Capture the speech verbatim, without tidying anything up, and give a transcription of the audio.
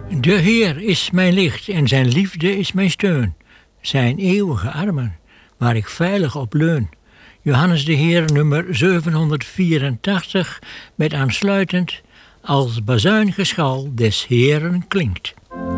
De Heer is mijn licht en zijn liefde is mijn steun. Zijn eeuwige armen, waar ik veilig op leun. Johannes de Heer nummer zevenhonderdvierentachtig met aansluitend als bazuingeschal des Heeren klinkt.